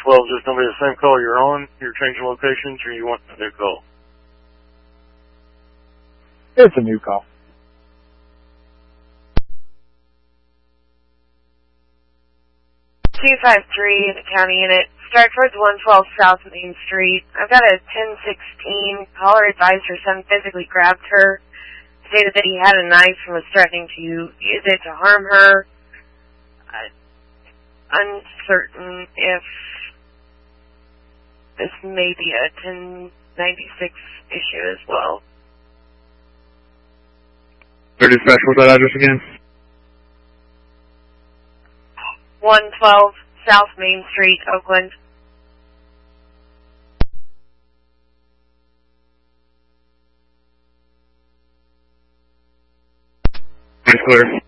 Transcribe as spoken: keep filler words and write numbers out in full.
twelve, is this going to be the same call you're on? You're changing locations, or you want a new call? It's a new call. two five three, the county unit. Stratford's one twelve South Main Street. I've got a ten sixteen. Caller advised her son physically grabbed her. Stated that he had a knife and was threatening to use it to harm her. Uh, uncertain if this may be a ten ninety-six issue as well. Third dispatch, what's that address again? one twelve South Main Street, Oakland. It's clear.